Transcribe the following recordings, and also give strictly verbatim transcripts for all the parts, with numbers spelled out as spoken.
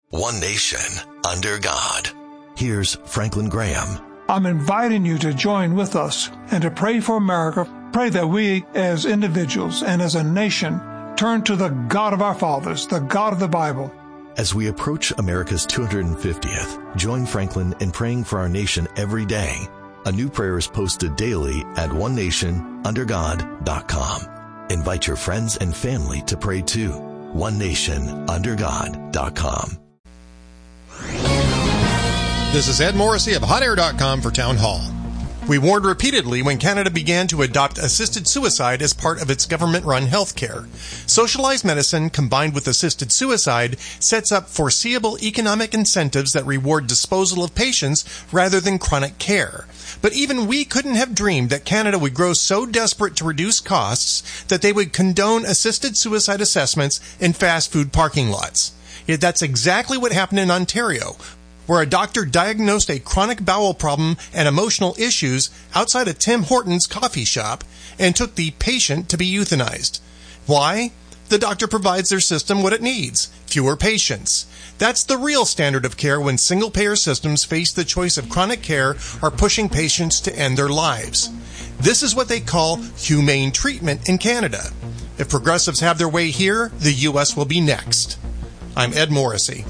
One nation, under God. Here's Franklin Graham. I'm inviting you to join with us and to pray for America. Pray that we, as individuals and as a nation, turn to the God of our fathers, the God of the Bible. As we approach America's two hundred fiftieth, join Franklin in praying for our nation every day. A new prayer is posted daily at one nation under god dot com. Invite your friends and family to pray too. one nation under god dot com. This is Ed Morrissey of hot air dot com for Town Hall. We warned repeatedly when Canada began to adopt assisted suicide as part of its government-run health care. Socialized medicine combined with assisted suicide sets up foreseeable economic incentives that reward disposal of patients rather than chronic care. But even we couldn't have dreamed that Canada would grow so desperate to reduce costs that they would condone assisted suicide assessments in fast food parking lots. Yet that's exactly what happened in Ontario, where a doctor diagnosed a chronic bowel problem and emotional issues outside a Tim Hortons coffee shop and took the patient to be euthanized. Why? The doctor provides their system what it needs: fewer patients. That's the real standard of care when single-payer systems face the choice of chronic care or pushing patients to end their lives. This is what they call humane treatment in Canada. If progressives have their way here, the U S will be next. I'm Ed Morrissey.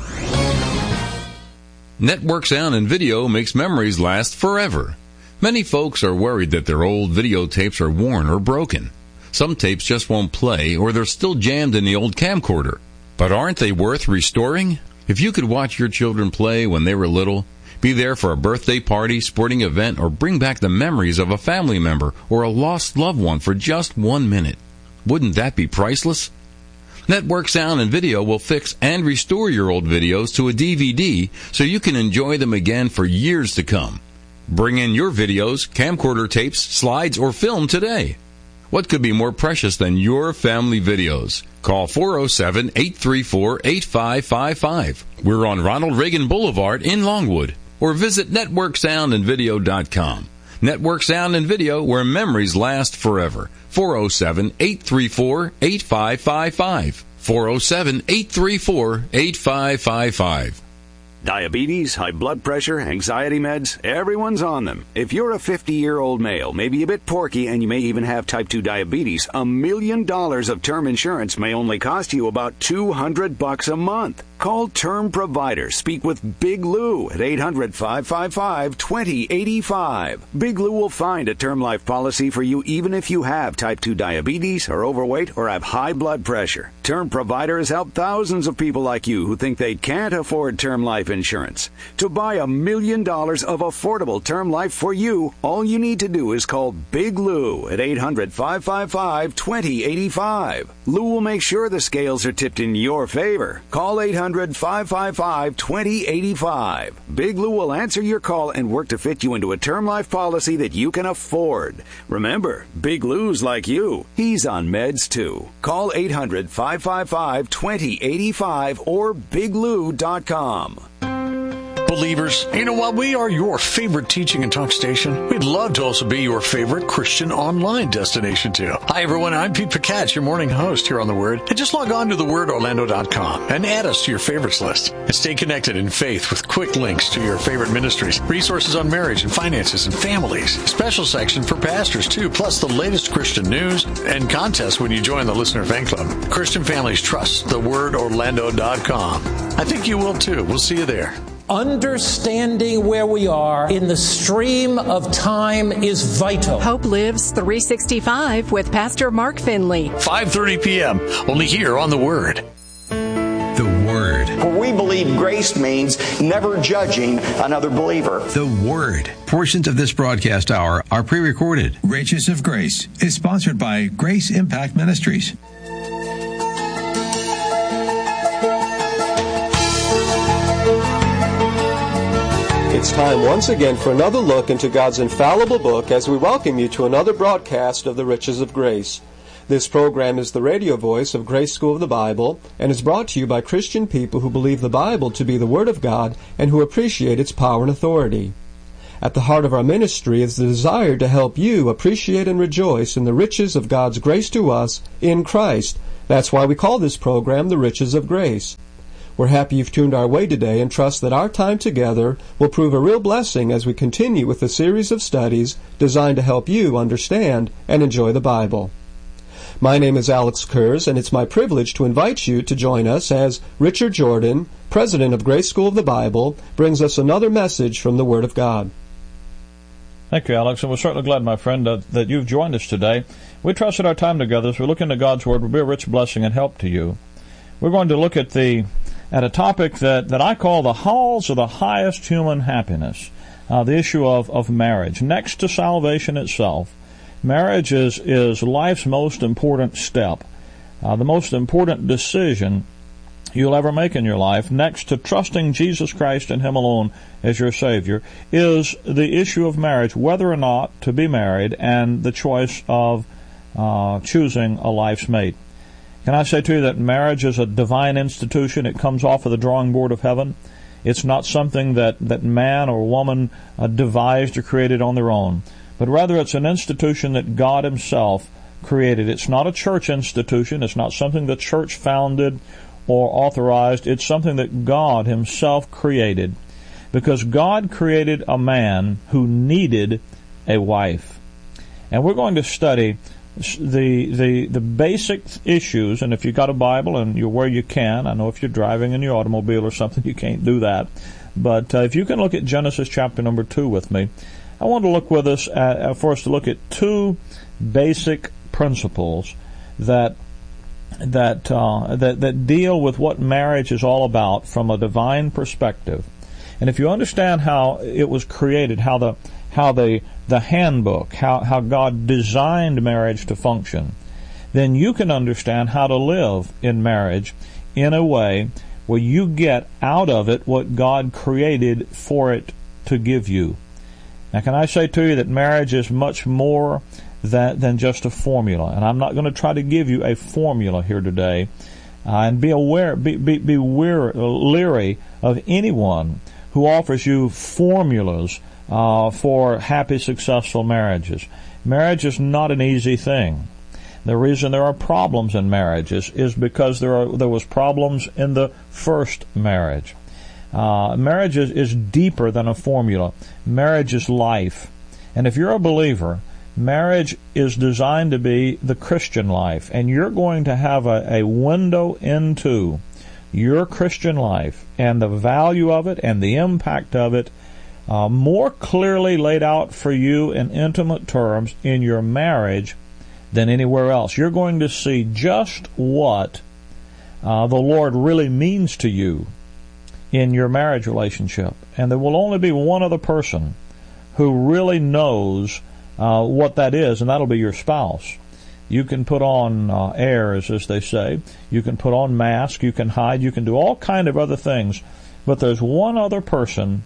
Network Sound and Video makes memories last forever. Many folks are worried that their old videotapes are worn or broken. Some tapes just won't play, or they're still jammed in the old camcorder. But aren't they worth restoring? If you could watch your children play when they were little, be there for a birthday party, sporting event, or bring back the memories of a family member or a lost loved one for just one minute, wouldn't that be priceless? Network Sound and Video will fix and restore your old videos to a D V D so you can enjoy them again for years to come. Bring in your videos, camcorder tapes, slides, or film today. What could be more precious than your family videos? Call four oh seven, eight three four, eight five five five. We're on Ronald Reagan Boulevard in Longwood. Or visit network sound and video dot com. Network Sound and Video, where memories last forever. four oh seven, eight three four, eight five five five. four oh seven, eight three four, eight five five five. Diabetes, high blood pressure, anxiety meds, everyone's on them. If you're a fifty-year-old male, maybe a bit porky, and you may even have type two diabetes, a million dollars of term insurance may only cost you about two hundred bucks a month. Call Term Provider. Speak with Big Lou at eight hundred, five five five, two oh eight five. Big Lou will find a term life policy for you even if you have type two diabetes, are overweight, or have high blood pressure. Term Provider has helped thousands of people like you who think they can't afford term life insurance. To buy a million dollars of affordable term life for you, all you need to do is call Big Lou at eight hundred, five five five, two oh eight five. Lou will make sure the scales are tipped in your favor. Call eight hundred, five five five, two oh eight five. Big Lou will answer your call and work to fit you into a term life policy that you can afford. Remember, Big Lou's like you. He's on meds too. Call eight hundred, five five five, two oh eight five or big lou dot com. Believers, you know, while we are your favorite teaching and talk station, we'd love to also be your favorite Christian online destination too. Hi everyone, I'm Pete Picatch, your morning host here on The Word. And just log on to the word orlando dot com and add us to your favorites list. And stay connected in faith with quick links to your favorite ministries, resources on marriage and finances and families, special section for pastors too, plus the latest Christian news and contests when you join the Listener Fan Club. Christian families trust the word orlando dot com. I think you will too. We'll see you there. Understanding where we are in the stream of time is vital. Hope Lives three sixty-five with Pastor Mark Finley. five thirty p.m. only here on The Word. The Word. For we believe grace means never judging another believer. The Word. Portions of this broadcast hour are pre-recorded. Riches of Grace is sponsored by Grace Impact Ministries. It's time once again for another look into God's infallible book as we welcome you to another broadcast of the Riches of Grace. This program is the radio voice of Grace School of the Bible and is brought to you by Christian people who believe the Bible to be the Word of God and who appreciate its power and authority. At the heart of our ministry is the desire to help you appreciate and rejoice in the riches of God's grace to us in Christ. That's why we call this program the Riches of Grace. We're happy you've tuned our way today and trust that our time together will prove a real blessing as we continue with a series of studies designed to help you understand and enjoy the Bible. My name is Alex Kurz, and it's my privilege to invite you to join us as Richard Jordan, president of Grace School of the Bible, brings us another message from the Word of God. Thank you, Alex, and we're certainly glad, my friend, uh, that you've joined us today. We trust that our time together as we look into God's Word will be a rich blessing and help to you. We're going to look at the at a topic that, that I call the halls of the highest human happiness, uh, the issue of, of marriage. Next to salvation itself, marriage is, is life's most important step, uh, the most important decision you'll ever make in your life, next to trusting Jesus Christ and Him alone as your Savior, is the issue of marriage, whether or not to be married, and the choice of uh, choosing a life's mate. Can I say to you that marriage is a divine institution? It comes off of the drawing board of heaven. It's not something that, that man or woman uh, devised or created on their own, but rather it's an institution that God Himself created. It's not a church institution. It's not something the church founded or authorized. It's something that God Himself created, because God created a man who needed a wife. And we're going to study the the the basic issues, and if you've got a Bible and you're where you can, I know if you're driving in your automobile or something you can't do that, but uh, if you can look at Genesis chapter number two with me, I want to look with us at, for us to look at two basic principles that that uh, that that deal with what marriage is all about from a divine perspective. And if you understand how it was created, how the how the the handbook, how how God designed marriage to function, then you can understand how to live in marriage in a way where you get out of it what God created for it to give you. Now, can I say to you that marriage is much more than, than just a formula? And I'm not going to try to give you a formula here today. Uh, and be aware, be, be, be weary, leery of anyone who offers you formulas uh, for happy, successful marriages. Marriage is not an easy thing. The reason there are problems in marriages is because there are there was problems in the first marriage. Uh, marriage is, is deeper than a formula. Marriage is life. And if you're a believer, marriage is designed to be the Christian life. And you're going to have a, a window into your Christian life and the value of it and the impact of it uh, more clearly laid out for you in intimate terms in your marriage than anywhere else. You're going to see just what uh, the Lord really means to you in your marriage relationship. And there will only be one other person who really knows uh, what that is, and that'll be your spouse. You can put on uh, airs, as they say. You can put on masks. You can hide. You can do all kind of other things. But there's one other person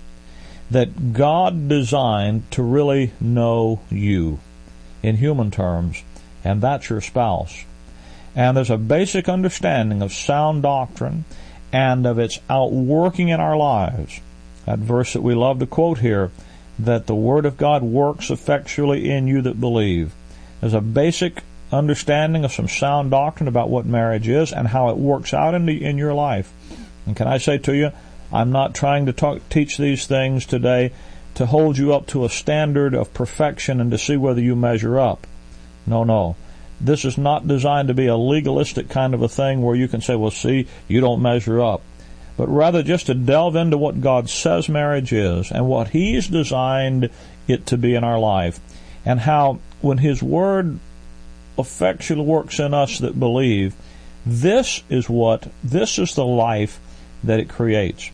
that God designed to really know you in human terms, and that's your spouse. And there's a basic understanding of sound doctrine and of its outworking in our lives. That verse that we love to quote here, that the Word of God works effectually in you that believe. There's a basic understanding of some sound doctrine about what marriage is and how it works out in, the, in your life. And can I say to you, I'm not trying to talk, teach these things today to hold you up to a standard of perfection and to see whether you measure up. No, no. This is not designed to be a legalistic kind of a thing where you can say, well, see, you don't measure up. But rather just to delve into what God says marriage is and what He's designed it to be in our life, and how when His Word effectually works in us that believe, this is what, this is the life that it creates.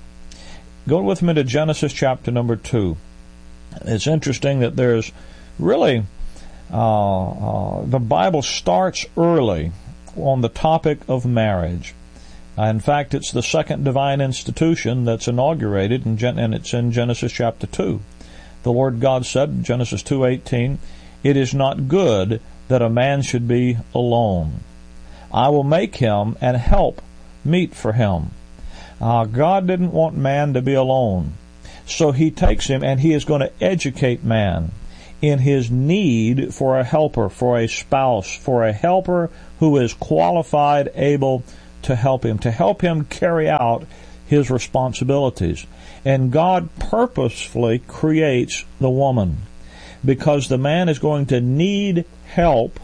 Go with me to Genesis chapter number two. It's interesting that there's really, uh, uh, the Bible starts early on the topic of marriage. Uh, in fact, it's the second divine institution that's inaugurated, in Gen- and it's in Genesis chapter two. The Lord God said, Genesis two eighteen, "It is not good that a man should be alone. I will make him and help meet for him." Uh, God didn't want man to be alone. So He takes him and He is going to educate man in his need for a helper, for a spouse, for a helper who is qualified, able to help him, to help him carry out his responsibilities. And God purposefully creates the woman because the man is going to need help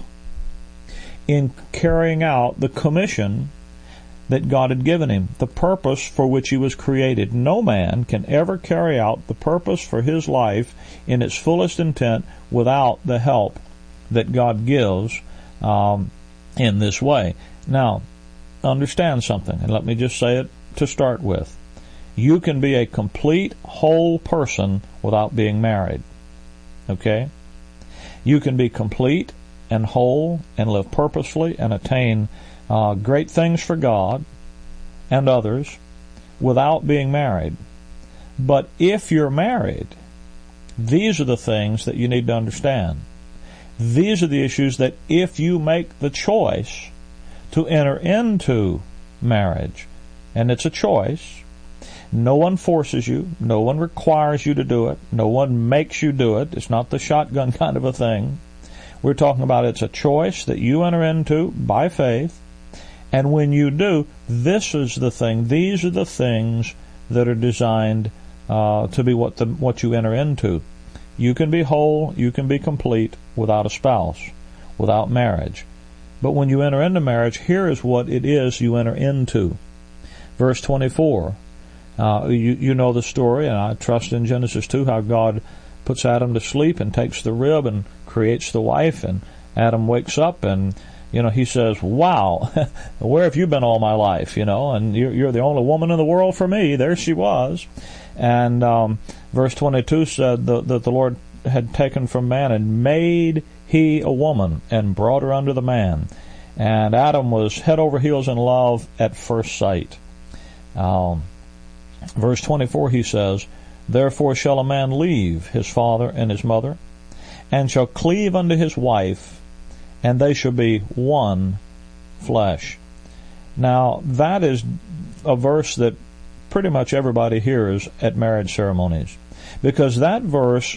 in carrying out the commission that God had given him, the purpose for which he was created. No man can ever carry out the purpose for his life in its fullest intent without the help that God gives um, in this way. Now, understand something, and let me just say it to start with. You can be a complete, whole person without being married. Okay? You can be complete and whole and live purposefully and attain uh, great things for God and others without being married. But if you're married, these are the things that you need to understand. These are the issues that if you make the choice to enter into marriage, and it's a choice, no one forces you, no one requires you to do it, no one makes you do it, it's not the shotgun kind of a thing. We're talking about it's a choice that you enter into by faith, and when you do, this is the thing, these are the things that are designed uh, to be what the what you enter into. You can be whole, you can be complete without a spouse, without marriage. But when you enter into marriage, here is what it is you enter into. Verse twenty-four, uh, you, you know the story, and I trust in Genesis two how God puts Adam to sleep and takes the rib and creates the wife, and Adam wakes up and, you know, he says, wow, where have you been all my life, you know, and you're, you're the only woman in the world for me. There she was. And um, verse twenty-two said that the, the Lord had taken from man and made he a woman and brought her unto the man. And Adam was head over heels in love at first sight. Um, verse twenty-four, he says, therefore shall a man leave his father and his mother, and shall cleave unto his wife, and they shall be one flesh. Now, that is a verse that pretty much everybody hears at marriage ceremonies, because that verse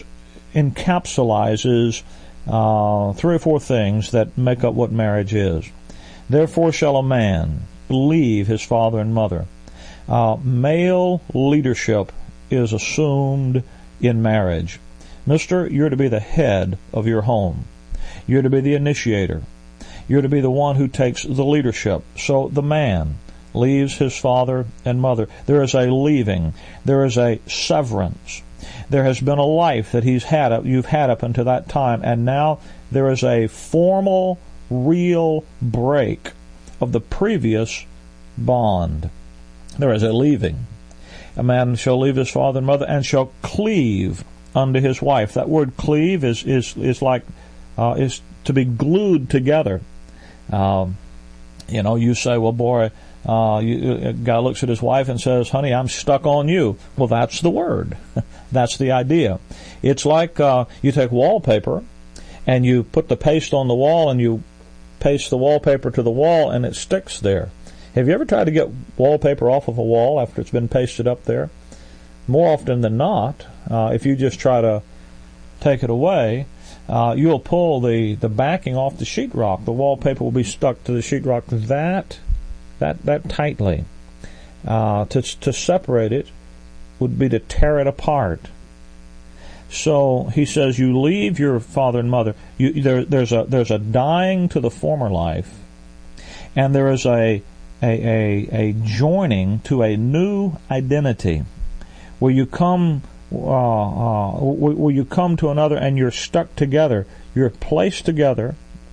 encapsulates uh, three or four things that make up what marriage is. Therefore shall a man leave his father and mother. Uh, male leadership is assumed in marriage. Mister, you're to be the head of your home. You're to be the initiator. You're to be the one who takes the leadership. So the man leaves his father and mother. There is a leaving. There is a severance. There has been a life that he's had up, you've had up until that time, and now there is a formal, real break of the previous bond. There is a leaving. A man shall leave his father and mother and shall cleave unto his wife. That word cleave is is is like uh, is to be glued together. Um, you know, you say, well, boy, uh, you, a guy looks at his wife and says, honey, I'm stuck on you. Well, that's the word. That's the idea. It's like uh, you take wallpaper and you put the paste on the wall and you paste the wallpaper to the wall and it sticks there. Have you ever tried to get wallpaper off of a wall after it's been pasted up there? More often than not, uh, if you just try to take it away, uh, you'll pull the, the backing off the sheetrock. The wallpaper will be stuck to the sheetrock that that that tightly. Uh, to to separate it would be to tear it apart. So he says, you leave your father and mother. You, there, there's a there's a dying to the former life, and there is a a a, a joining to a new identity, where you come uh, uh, where you come to another, and you're stuck together. You're placed together,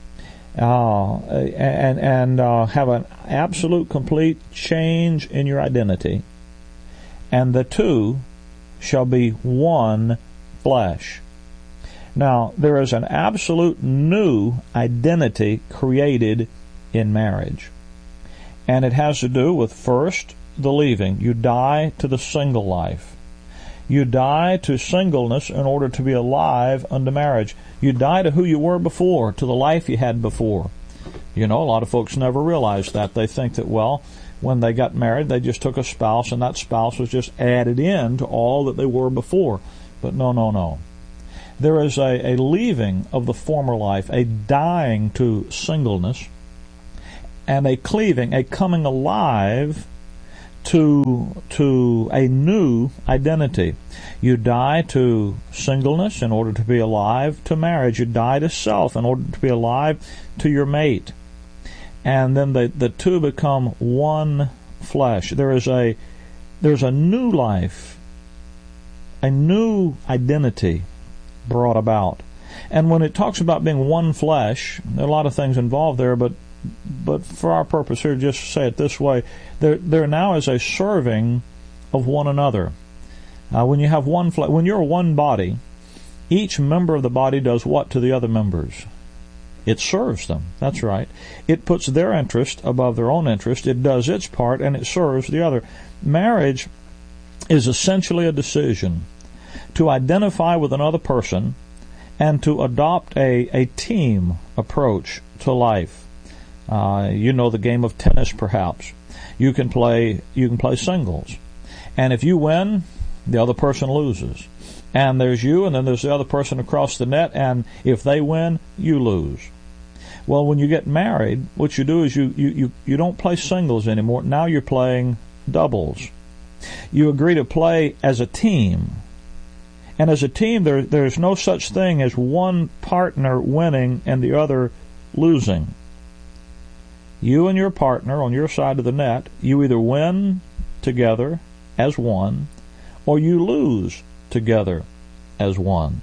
uh, and and uh, have an absolute, complete change in your identity, and the two shall be one flesh. Now, there is an absolute new identity created in marriage. And it has to do with, first, the leaving. You die to the single life. You die to singleness in order to be alive unto marriage. You die to who you were before, to the life you had before. You know, a lot of folks never realize that. They think that, well, when they got married, they just took a spouse, and that spouse was just added in to all that they were before. But no, no, no. There is a, a leaving of the former life, a dying to singleness, and a cleaving, a coming alive to to a new identity. You die to singleness in order to be alive to marriage. You die to self in order to be alive to your mate. And then the, the two become one flesh. There is a there's a new life, a new identity brought about. And when it talks about being one flesh, there are a lot of things involved there, but but for our purpose here, just say it this way: there there now is a serving of one another. Uh, when you have one flesh, when you're one body, each member of the body does what to the other members? It serves them. That's right. It puts their interest above their own interest. It does its part, and it serves the other. Marriage is essentially a decision to identify with another person and to adopt a, a team approach to life. Uh, you know the game of tennis, perhaps. You can play you can play singles. And if you win, the other person loses. And there's you, and then there's the other person across the net, and if they win, you lose. Well, when you get married, what you do is you, you, you, you don't play singles anymore. Now you're playing doubles. You agree to play as a team. And as a team, there there's no such thing as one partner winning and the other losing. You and your partner on your side of the net, you either win together as one, or you lose together as one.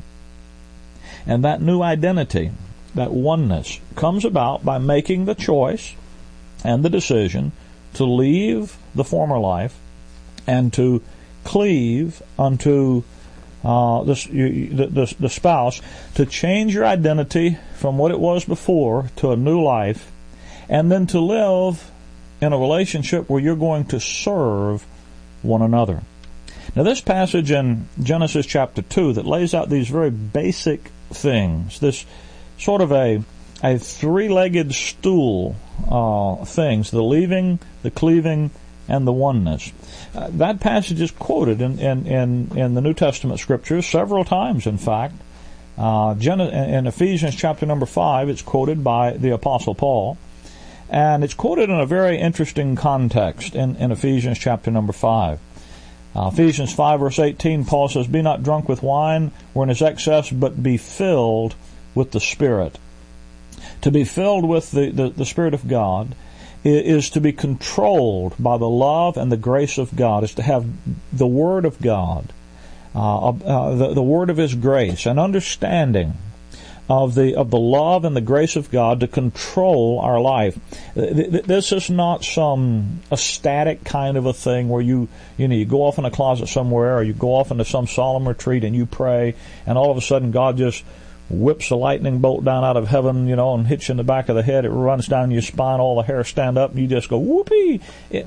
And that new identity, that oneness, comes about by making the choice and the decision to leave the former life and to cleave unto uh, the, the, the, the spouse, to change your identity from what it was before to a new life, and then to live in a relationship where you're going to serve one another. Now, this passage in Genesis chapter two that lays out these very basic things, this sort of a a three-legged stool uh, things, the leaving, the cleaving, and the oneness. Uh, that passage is quoted in, in, in, in the New Testament scriptures several times, in fact. Uh, in Ephesians chapter number five, it's quoted by the Apostle Paul. And it's quoted in a very interesting context in, in Ephesians chapter number five. Uh, Ephesians five verse eighteen, Paul says, "Be not drunk with wine, wherein is excess, but be filled with the Spirit." To be filled with the, the, the Spirit of God is to be controlled by the love and the grace of God, is to have the Word of God, uh, uh, the, the Word of His grace, an understanding of the of the love and the grace of God to control our life. This is not some ecstatic kind of a thing where you you know you go off in a closet somewhere, or you go off into some solemn retreat and you pray, and all of a sudden God just whips a lightning bolt down out of heaven, you know, and hits you in the back of the head. It runs down your spine, all the hair stand up, and you just go whoopee. It,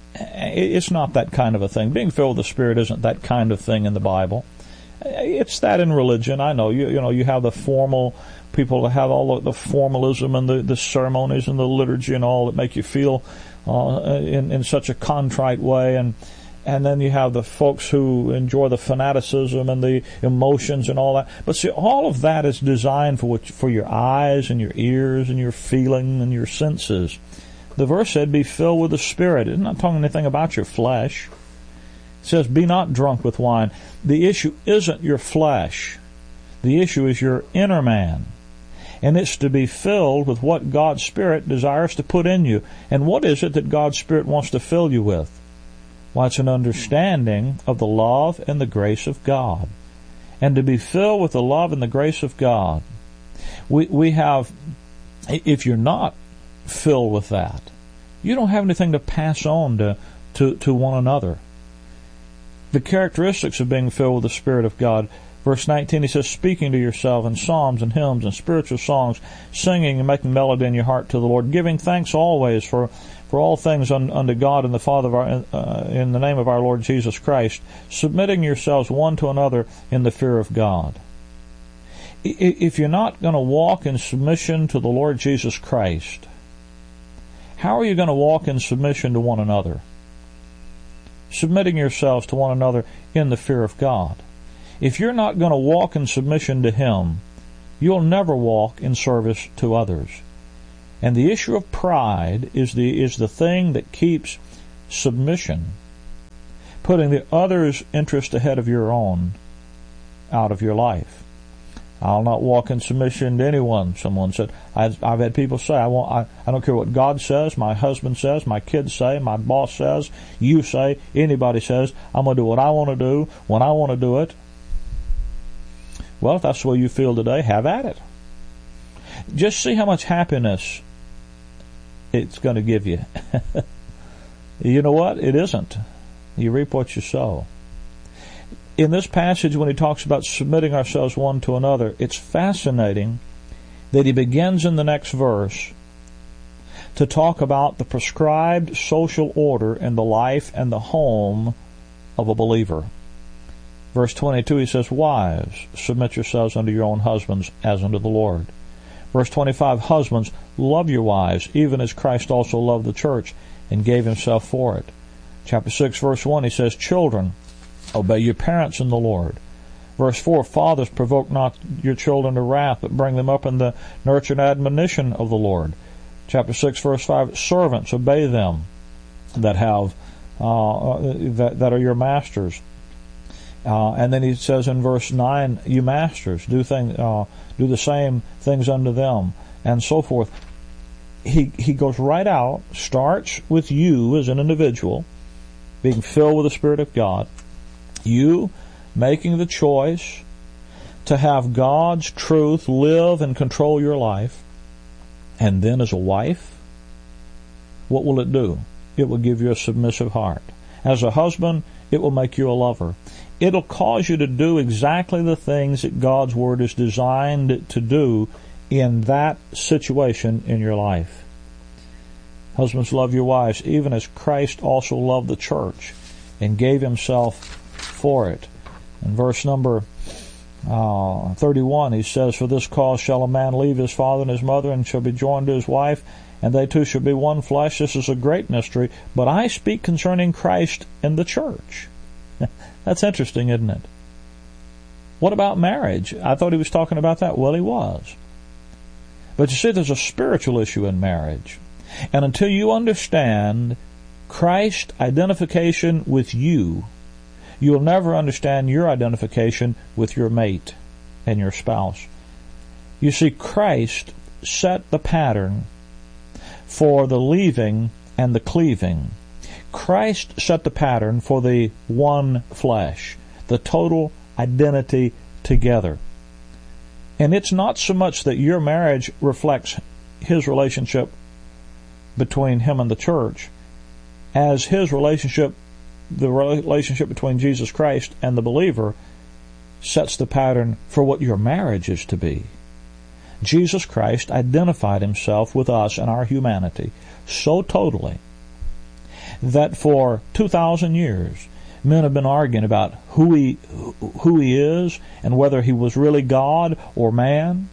it's not that kind of a thing. Being filled with the Spirit isn't that kind of thing in the Bible. It's that in religion. I know you. You know, you have the formal people that have all the, the formalism and the, the ceremonies and the liturgy and all that make you feel uh, in in such a contrite way, and and then you have the folks who enjoy the fanaticism and the emotions and all that. But see, all of that is designed for what, for your eyes and your ears and your feeling and your senses. The verse said, "Be filled with the Spirit." It's not talking anything about your flesh. It says, "Be not drunk with wine." The issue isn't your flesh. The issue is your inner man. And it's to be filled with what God's Spirit desires to put in you. And what is it that God's Spirit wants to fill you with? Well, it's an understanding of the love and the grace of God. And to be filled with the love and the grace of God. We, we have, if you're not filled with that, you don't have anything to pass on to, to, to one another. The characteristics of being filled with the Spirit of God. Verse nineteen, he says, "Speaking to yourself in psalms and hymns and spiritual songs, singing and making melody in your heart to the Lord, giving thanks always for, for all things un, unto God and the Father of our, uh, in the name of our Lord Jesus Christ, submitting yourselves one to another in the fear of God." If you're not going to walk in submission to the Lord Jesus Christ, how are you going to walk in submission to one another? Submitting yourselves to one another in the fear of God. If you're not going to walk in submission to Him, you'll never walk in service to others. And the issue of pride is the is the thing that keeps submission putting the other's interest ahead of your own out of your life. I'll not walk in submission to anyone, someone said. I've, I've had people say, I, won't, I, I don't care what God says, my husband says, my kids say, my boss says, you say, anybody says, I'm going to do what I want to do, when I want to do it. Well, if that's the way you feel today, have at it. Just see how much happiness it's going to give you. You know what? It isn't. You reap what you sow. In this passage, when he talks about submitting ourselves one to another, it's fascinating that he begins in the next verse to talk about the prescribed social order in the life and the home of a believer. Verse twenty-two, he says, Wives, submit yourselves unto your own husbands as unto the Lord. Verse twenty-five, Husbands, love your wives, even as Christ also loved the church and gave himself for it. Chapter six, verse one, he says, Children, obey your parents in the Lord. Verse four, Fathers, provoke not your children to wrath, but bring them up in the nurture and admonition of the Lord. Chapter six, verse five, Servants, obey them that have uh, that, that are your masters. Uh, and then he says in verse nine, You masters, do thing, uh, do the same things unto them, and so forth. He he goes right out, starts with you as an individual, being filled with the Spirit of God. You making the choice to have God's truth live and control your life. And then as a wife, what will it do? It will give you a submissive heart. As a husband, it will make you a lover. It'll cause you to do exactly the things that God's Word is designed to do in that situation in your life. Husbands, love your wives, even as Christ also loved the church and gave himself for it. In verse number uh, thirty-one, he says, For this cause shall a man leave his father and his mother, and shall be joined to his wife, and they two shall be one flesh. This is a great mystery, but I speak concerning Christ and the church. That's interesting, isn't it? What about marriage? I thought he was talking about that. Well, he was. But you see, there's a spiritual issue in marriage. And until you understand Christ's identification with you, you'll never understand your identification with your mate and your spouse. You see, Christ set the pattern for the leaving and the cleaving. Christ set the pattern for the one flesh, the total identity together. And it's not so much that your marriage reflects his relationship between him and the church as his relationship, the relationship between Jesus Christ and the believer, sets the pattern for what your marriage is to be. Jesus Christ identified himself with us and our humanity so totally that for two thousand years men have been arguing about who he who he is and whether he was really God or man.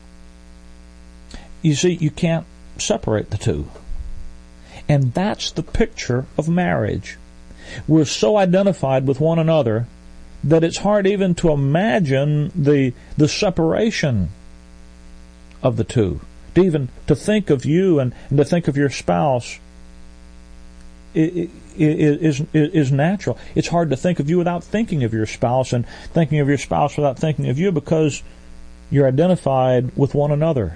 You see, you can't separate the two. And that's the picture of marriage. We're so identified with one another that it's hard even to imagine the the separation of the two. To even to think of you and, and to think of your spouse is, is, is natural. It's hard to think of you without thinking of your spouse, and thinking of your spouse without thinking of you, because you're identified with one another.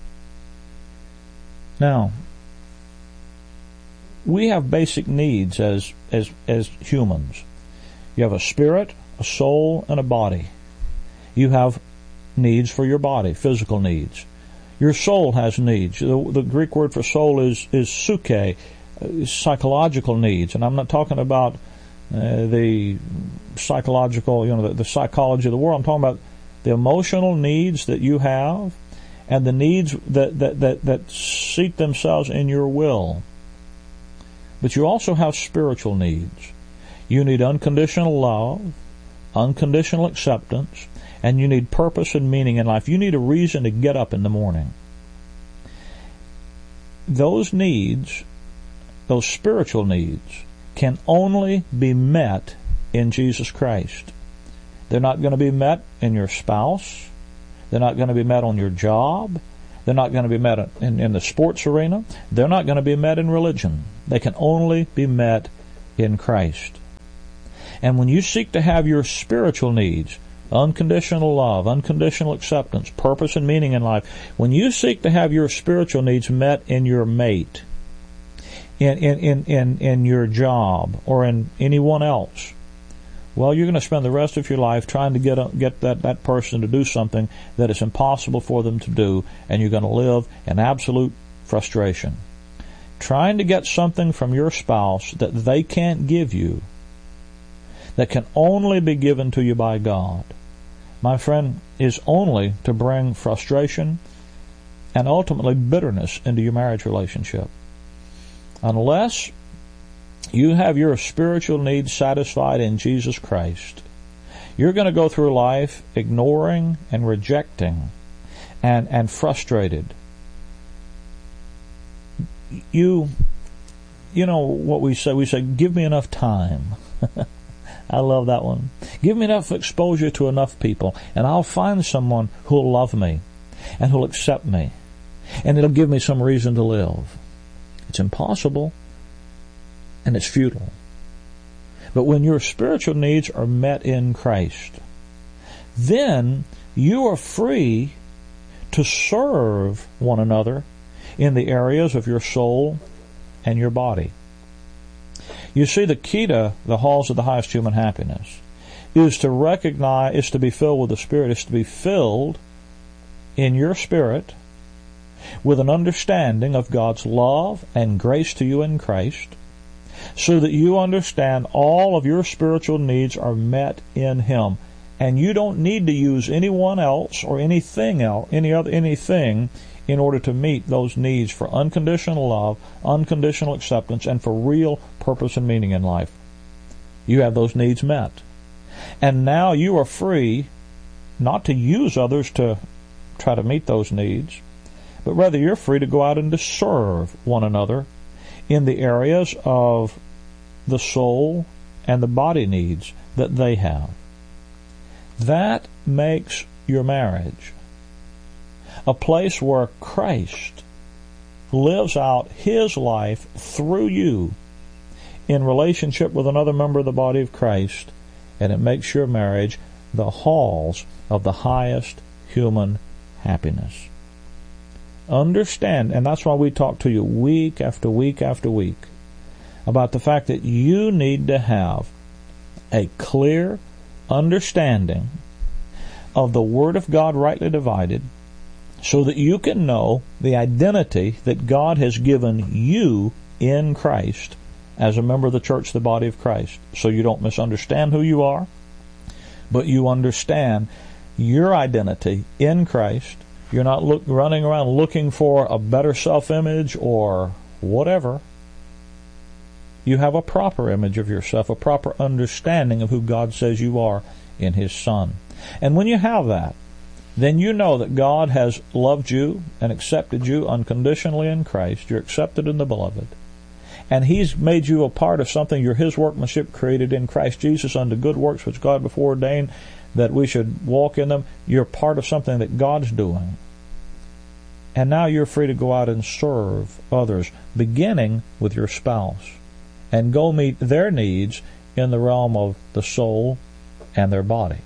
Now, we have basic needs as as as humans. You have a spirit, a soul, and a body. You have needs for your body, physical needs. Your soul has needs. The, the Greek word for soul is is suke, uh, psychological needs, and I'm not talking about uh, the psychological, you know, the, the psychology of the world. I'm talking about the emotional needs that you have, and the needs that that that, that seat themselves in your will. But you also have spiritual needs. You need unconditional love, unconditional acceptance, and you need purpose and meaning in life. You need a reason to get up in the morning. Those needs, those spiritual needs, can only be met in Jesus Christ. They're not going to be met in your spouse. They're not going to be met on your job. They're not going to be met in, in the sports arena. They're not going to be met in religion. They can only be met in Christ. And when you seek to have your spiritual needs, unconditional love, unconditional acceptance, purpose and meaning in life, when you seek to have your spiritual needs met in your mate, in, in, in, in, in your job, or in anyone else, well, you're going to spend the rest of your life trying to get a, get that, that person to do something that is impossible for them to do, and you're going to live in absolute frustration. Trying to get something from your spouse that they can't give you, that can only be given to you by God, my friend, is only to bring frustration and ultimately bitterness into your marriage relationship. Unless you have your spiritual needs satisfied in Jesus Christ, you're going to go through life ignoring and rejecting and, and frustrated. You, you know what we say? We say, give me enough time. I love that one. Give me enough exposure to enough people, and I'll find someone who'll love me and who'll accept me, and it'll give me some reason to live. It's impossible, and it's futile. But when your spiritual needs are met in Christ, then you are free to serve one another in the areas of your soul and your body. You see, the key to the halls of the highest human happiness is to recognize, is to be filled with the Spirit, is to be filled in your spirit with an understanding of God's love and grace to you in Christ, so that you understand all of your spiritual needs are met in Him, and you don't need to use anyone else or anything else, any other anything in order to meet those needs for unconditional love, unconditional acceptance, and for real purpose and meaning in life. You have those needs met. And now you are free not to use others to try to meet those needs, but rather you're free to go out and to serve one another in the areas of the soul and the body needs that they have. That makes your marriage a place where Christ lives out His life through you in relationship with another member of the body of Christ, and it makes your marriage the halls of the highest human happiness. Understand, and that's why we talk to you week after week after week about the fact that you need to have a clear understanding of the Word of God rightly divided, so that you can know the identity that God has given you in Christ as a member of the church, the body of Christ. So you don't misunderstand who you are, but you understand your identity in Christ. You're not look, running around looking for a better self-image or whatever. You have a proper image of yourself, a proper understanding of who God says you are in His Son. And when you have that, then you know that God has loved you and accepted you unconditionally in Christ. You're accepted in the Beloved. And He's made you a part of something. You're His workmanship created in Christ Jesus unto good works which God before ordained that we should walk in them. You're part of something that God's doing. And now you're free to go out and serve others, beginning with your spouse, and go meet their needs in the realm of the soul and their body.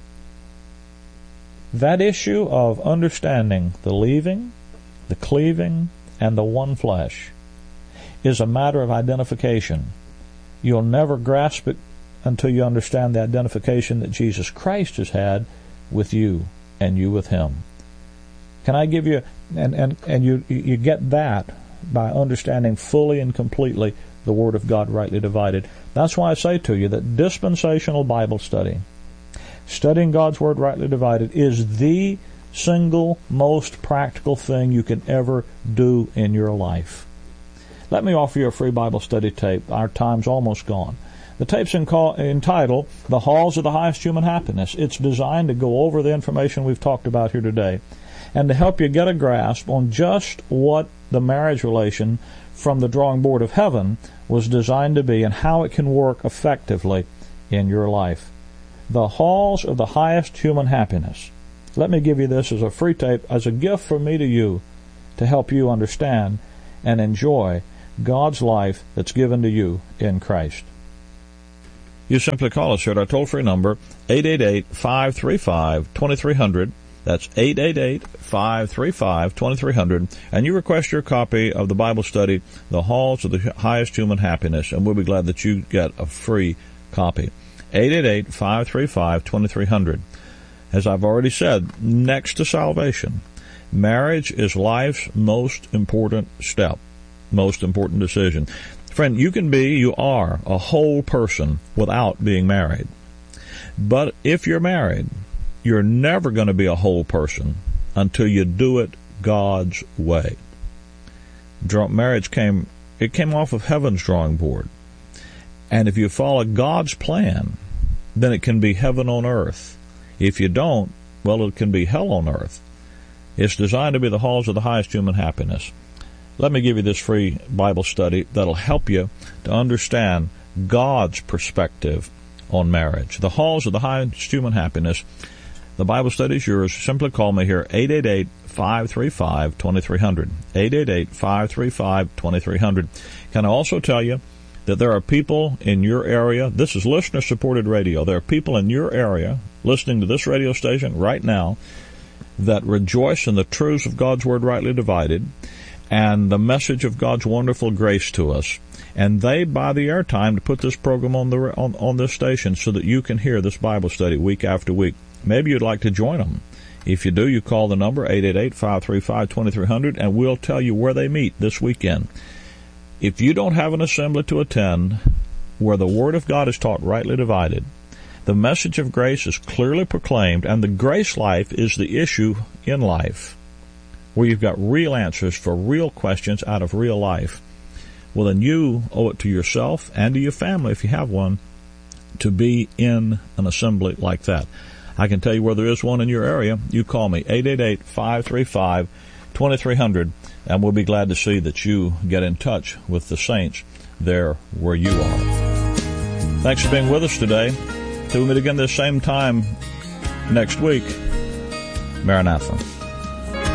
That issue of understanding the leaving, the cleaving, and the one flesh is a matter of identification. You'll never grasp it until you understand the identification that Jesus Christ has had with you and you with Him. Can I give you, and, and, and you, you get that by understanding fully and completely the Word of God rightly divided. That's why I say to you that dispensational Bible study, studying God's Word rightly divided, is the single most practical thing you can ever do in your life. Let me offer you a free Bible study tape. Our time's almost gone. The tape's entitled The Halls of the Highest Human Happiness. It's designed to go over the information we've talked about here today and to help you get a grasp on just what the marriage relation from the drawing board of heaven was designed to be and how it can work effectively in your life. The Halls of the Highest Human Happiness. Let me give you this as a free tape, as a gift from me to you, to help you understand and enjoy God's life that's given to you in Christ. you simply call us here at our toll-free number, eight eight eight, five three five, two three zero zero. That's eight eight eight, five three five, two three zero zero. And you request your copy of the Bible study, The Halls of the Highest Human Happiness, and we'll be glad that you get a free copy. eight eight eight, five three five, two three zero zero. As I've already said, next to salvation, marriage is life's most important step, most important decision. Friend, you can be, you are, a whole person without being married. But if you're married, you're never going to be a whole person until you do it God's way. Marriage came, it came off of heaven's drawing board. And if you follow God's plan, then it can be heaven on earth. If you don't, well, it can be hell on earth. It's designed to be the halls of the highest human happiness. Let me give you this free Bible study that'll help you to understand God's perspective on marriage. The halls of the highest human happiness. The Bible study is yours. Simply call me here, eight eight eight, five three five, two three zero zero. eight eight eight, five three five, two three zero zero. Can I also tell you that there are people in your area, this is listener-supported radio, there are people in your area listening to this radio station right now that rejoice in the truths of God's Word rightly divided and the message of God's wonderful grace to us. And they buy the airtime to put this program on the on, on this station so that you can hear this Bible study week after week. Maybe you'd like to join them. If you do, you call the number eight eight eight, five three five, two three zero zero, and we'll tell you where they meet this weekend. If you don't have an assembly to attend where the Word of God is taught rightly divided, the message of grace is clearly proclaimed, and the grace life is the issue in life, where you've got real answers for real questions out of real life, well, then you owe it to yourself and to your family, if you have one, to be in an assembly like that. I can tell you where there is one in your area. You call me, eight eight eight, five three five, two three zero zero, and we'll be glad to see that you get in touch with the saints there where you are. Thanks for being with us today. Till we meet again this same time next week, Maranatha.